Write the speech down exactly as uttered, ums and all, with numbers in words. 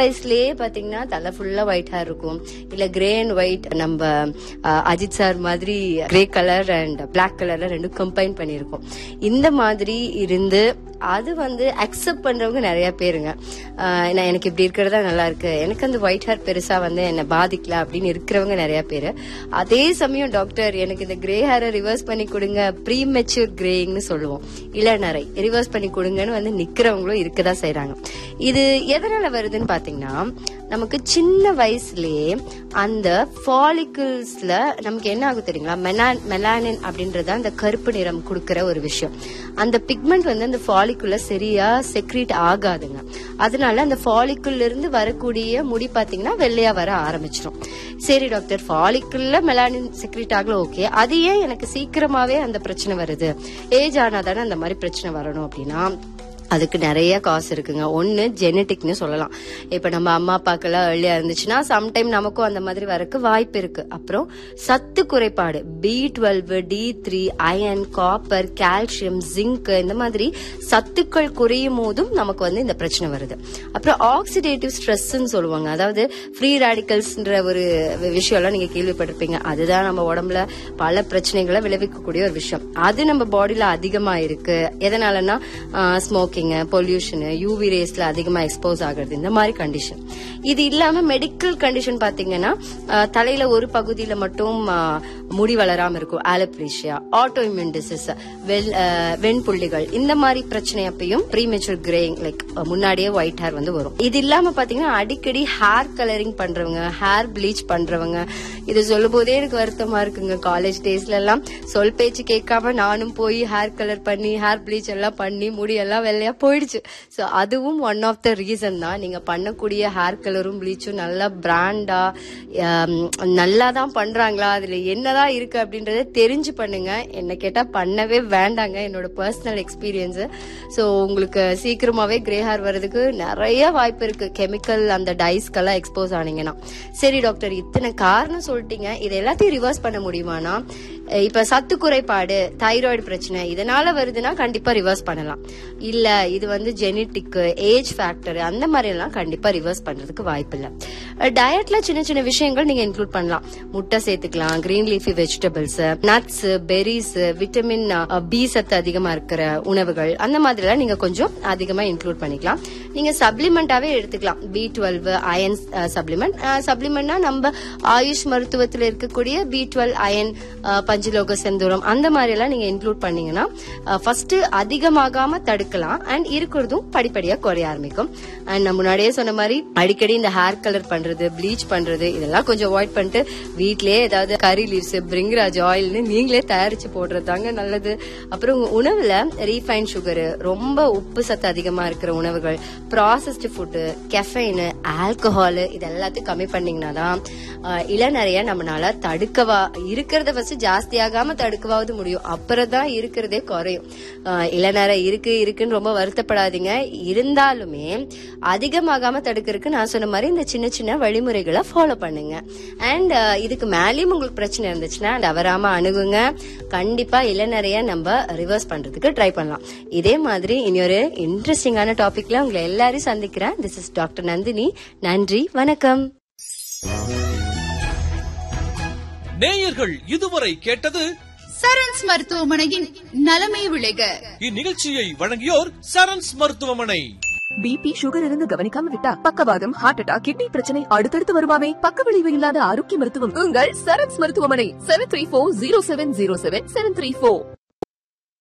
வயசுலயே பாத்தீங்கன்னா தலை ஃபுல்லா ஒயிட் ஹேர் இருக்கும், இல்ல கிரே அண்ட் ஒயிட் நம்ம அஜித் சார் மாதிரி கிரே கலர் அண்ட் பிளாக் கலர்ல ரெண்டும் கம்பைன் பண்ணிருக்கோம். இந்த மாதிரி இருந்து அது வந்து அக்செப்ட் பண்றவங்க நிறைய பேருங்க. நான் எனக்கு இப்படி இருக்கிறதா நல்லா இருக்கு, எனக்கு அந்த ஒயிட் ஹேர் பெருசா வந்து என்ன பாதிக்கல அப்படின்னு இருக்கிறவங்க நிறைய பேரு. அதே சமயம் டாக்டர் எனக்கு இந்த கிரே ஹேரை ரிவர்ஸ் பண்ணி கொடுங்க, ப்ரீ மெச்சூர் கிரேயிங்னு சொல்லுவோம், இளநரை ரிவர்ஸ் பண்ணி கொடுங்கன்னு வந்து நிக்கிறவங்களும் இருக்கதான் செய்யறாங்க. இது எதனால வருதுன்னு பாத்தீங்கன்னா, நமக்கு சின்ன வயசுலயே அந்த ஃபாலிக்கிள்ஸ்ல நமக்கு என்ன ஆகும் தெரியுங்களா, மெலானின் அப்படின்றத அந்த கருப்பு நிறம் கொடுக்கற ஒரு விஷயம். அந்த பிக்மெண்ட் வந்து அந்த ஃபாலிக்குள்ள சரியா செக்ரீட் ஆகாதுங்க. அதனால அந்த ஃபாலிக்குள்ள இருந்து வரக்கூடிய முடி பாத்தீங்கன்னா வெள்ளையா வர ஆரம்பிச்சிடும். சரி டாக்டர், ஃபாலிக்குள்ள மெலானின் செக்ரீட் ஆகல, ஓகே, அது ஏன் எனக்கு சீக்கிரமாவே அந்த பிரச்சனை வருது, ஏஜ் ஆனாதானே அந்த மாதிரி பிரச்சனை வரணும் அப்படின்னா, அதுக்கு நிறைய காசு இருக்குங்க. ஒன்னு ஜெனட்டிக்னு சொல்லலாம். இப்ப நம்ம அம்மா அப்பாக்கெல்லாம் ஏர்லியா இருந்துச்சுன்னா சம்டைம் நமக்கும் அந்த மாதிரி வரக்கு வாய்ப்பு இருக்கு. அப்புறம் சத்து குறைபாடு, B twelve, D three, iron, copper, calcium, zinc, இந்த மாதிரி சத்துக்கள் குறையும் போதும் நமக்கு வந்து இந்த பிரச்சனை வருது. அப்புறம் ஆக்சிடேட்டிவ் ஸ்ட்ரெஸ் சொல்லுவாங்க, அதாவது ஃப்ரீ ரேடிக்கல்ஸ்ன்ற ஒரு விஷயம் எல்லாம் நீங்க கேள்விப்பட்டிருப்பீங்க. அதுதான் நம்ம உடம்புல பல பிரச்சனைகளை விளைவிக்கக்கூடிய ஒரு விஷயம். அது நம்ம பாடியில அதிகமா இருக்கு. எதனாலன்னா ஸ்மோக்கிங், பொல்யூஷன், யூவி ரேஸ்ல அதிகமா எக்ஸ்போஸ் ஆகுறது, இந்த மாதிரி கண்டிஷன். இது இல்லாம மெடிக்கல் கண்டிஷன் பாத்தீங்கன்னா, தலையில ஒரு பகுதியில மட்டும் முடி வளராம இருக்கும், ஆலோபேஷியா, ஆட்டோ இம்யூன் டிசீஸ், வெண்புள்ளிகள், இந்த மாதிரி பிரச்சனை அப்பயும் ப்ரீமெச்சூர் கிரேயிங், லைக் முன்னாடியே ஒயிட் ஹேர் வந்து வரும். இது இல்லாம பாத்தீங்கன்னா அடிக்கடி ஹேர் கலரிங் பண்றவங்க, ஹேர் ப்ளீச் பண்றவங்க, இது சொல்லும் போதே எனக்கு வருத்தமா இருக்குங்க. காலேஜ் டேஸ்ல எல்லாம் சொல் பேச்சு கேட்காம நானும் போய் ஹேர் கலர் பண்ணி ஹேர் ப்ளீச் எல்லாம் பண்ணி முடி எல்லாம் வெள்ளையா போயிடுச்சு. சோ அதுவும் ஒன் ஆஃப் த ரீசன் தான். நீங்க பண்ணக்கூடிய ஹேர் கலரும் ப்ளீச்சும் நல்லா பிராண்டா நல்லா தான் பண்றாங்களா, அதுல என்னதான் இருக்கு அப்படின்றத தெரிஞ்சு பண்ணுங்க. என்ன கேட்டா பண்ணவே வேண்டாங்க, என்னோட பர்சனல் எக்ஸ்பீரியன்ஸ். சோ உங்களுக்கு சீக்கிரமாவே கிரே ஹேர் வர்றதுக்கு நிறைய வாய்ப்பு இருக்கு, கெமிக்கல் அந்த டைஸ்க்கெல்லாம் எக்ஸ்போஸ் ஆனீங்கன்னா. சரி டாக்டர், இத்தனை காரணம் சொல்லிட்டீங்க, இதை எல்லாத்தையும் ரிவர்ஸ் பண்ண முடியுமானா? இப்ப சத்து குறைபாடு, தைராய்டு பிரச்சனை இதனால வருதுன்னா கண்டிப்பா ரிவர்ஸ் பண்ணலாம். இல்ல இது வந்து ஜெனட்டிக், ஏஜ் ஃபேக்டர், அந்த மாதிரி எல்லாம் கண்டிப்பா ரிவர்ஸ் பண்றதுக்கு வாய்ப்பு இல்ல. டயட்ல சின்ன சின்ன விஷயங்கள் நீங்க இன்க்ளூட் பண்ணலாம். முட்டை சேர்த்துக்கலாம், green leafy vegetables, nuts, berries, vitamin B சத்து அதிகமா இருக்கிற உணவுகள், அந்த மாதிரி எல்லாம் நீங்க கொஞ்சம் அதிகமா இன்க்ளூட் பண்ணிக்கலாம். நீங்க சப்ளிமெண்டாவே எடுத்துக்கலாம், பி டுவெல், அயன் சப்ளிமெண்ட். சப்ளிமெண்ட்னா நம்ம ஆயுஷ் மருத்துவத்தில் இருக்கக்கூடிய பி டுவெல், அயன், பஞ்சலோக செந்தூரம், அந்த மாதிரி எல்லாம் நீங்க இன்க்ளூட் பண்ணீங்கன்னா ஃபர்ஸ்ட் அதிகமாகாம தடுக்கலாம், அண்ட் இருக்கிறதும் படிப்படியா குறைய ஆரம்பிக்கும். அண்ட் நான் முன்னாடியே சொன்ன மாதிரி அடிக்கடி இந்த ஹேர் கலர் பண்றது, ப்ளீச் பண்றது, இதெல்லாம் கொஞ்சம் அவாய்ட் பண்ணிட்டு வீட்லயே ஏதாவது கரி லீவ்ஸ், பிரிங்கராஜ் ஆயில்னு நீங்களே தயாரிச்சு போடுறது தாங்க நல்லது. அப்புறம் உணவுல ரீஃபைன் சுகர், ரொம்ப உப்பு சத்து அதிகமா இருக்கிற உணவுகள், ப்ராசஸ்டு ஃபுட்டு, கெஃபைன், ஆல்கஹால், இது எல்லாத்தையும் கம்மி பண்ணீங்கன்னா தான் இளநறைய நம்மளால தடுக்கவா, இருக்கிறத ஃபர்ஸ்ட் ஜாஸ்தியாகாம தடுக்கவாவது முடியும். அப்புறம் தான் இருக்கிறதே குறையும். இளநரை இருக்கு இருக்குன்னு ரொம்ப வருத்தப்படாதீங்க. இருந்தாலுமே அதிகமாகாம தடுக்கிறதுக்கு நான் சொன்ன மாதிரி இந்த சின்ன சின்ன வழிமுறைகளை ஃபாலோ பண்ணுங்க. அண்ட் இதுக்கு மேலேயும் உங்களுக்கு பிரச்சனை இருந்துச்சுன்னா தவறாம அணுகுங்க. கண்டிப்பா இளநறைய நம்ம ரிவர்ஸ் பண்றதுக்கு ட்ரை பண்ணலாம். இதே மாதிரி இன்னொரு இன்ட்ரெஸ்டிங்கான டாபிக்ல உங்களை எல்லாரையும் சந்திக்கிறேன். This is doctor Nandini. நன்றி, வணக்கம். நேயர்கள் இதுவரை கேட்டது சரண்ஸ் மருத்துவமனையின் நலமை விளைக. இந்நிகழ்ச்சியை வழங்கியோர் சரண்ஸ் மருத்துவமனை. பிபி, சுகர் இருந்து கவனிக்காம விட்டா பக்கவாதம், ஹார்ட் அட்டாக், கிட்னி பிரச்சனை அடுத்தடுத்து வருமாமே. பக்க விளைவு இல்லாத ஆரோக்கிய மருத்துவம் உங்கள் சரண்ஸ் மருத்துவமனை. Seven three four zero seven zero seven seven three four.